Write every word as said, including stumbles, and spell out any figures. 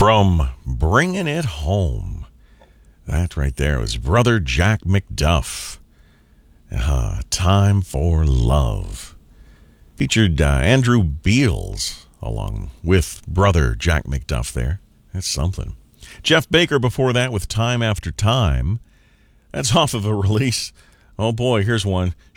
From Bringing It Home. That right there was Brother Jack McDuff. Uh, Time for Love. Featured uh, Andrew Beals along with Brother Jack McDuff there. That's something. Jeff Baker before that with Time After Time. That's off of a release. Oh boy, here's one.